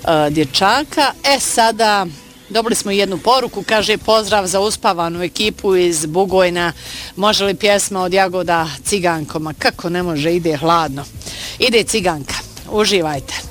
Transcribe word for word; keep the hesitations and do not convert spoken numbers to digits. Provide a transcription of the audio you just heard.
uh, dječaka. E sada dobili smo jednu poruku, kaže pozdrav za uspavanu ekipu iz Bugojna, može li pjesma od Jagoda Cigankoma? Kako ne može, ide hladno. Ide Ciganka, uživajte.